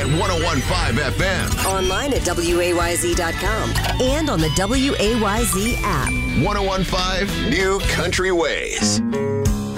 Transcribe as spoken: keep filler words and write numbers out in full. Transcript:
one oh one point five F M. Online at W A Y Z dot com and on the W A Y Z app. one oh one point five New Country Ways.